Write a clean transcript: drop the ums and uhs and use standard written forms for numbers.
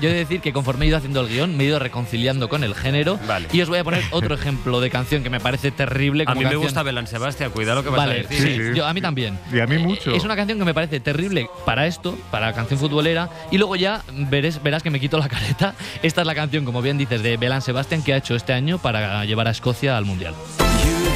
yo he de decir que conforme he ido haciendo el guión, me he ido reconciliando con el género. Vale. Y os voy a poner otro ejemplo de canción que me parece terrible. A Como mí me canción. gusta Belén Sebastián, cuidado lo que vas a Vale, decir. sí, a mí también. Y a mí mucho. Es una canción que me parece terrible para esto, para la canción futbolera, y luego ya verás que me quito la careta. Esta es la canción, como bien dices, de Belén Sebastián que ha hecho este año para llevar a Escocia al Mundial.